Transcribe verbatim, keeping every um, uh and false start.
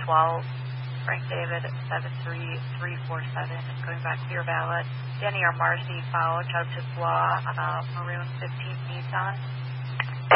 twelve. Frank David at seven three three four seven. Going back to your valet. Denny or Marcy, follow Justice Law, uh, Maroon fifteen Nissan.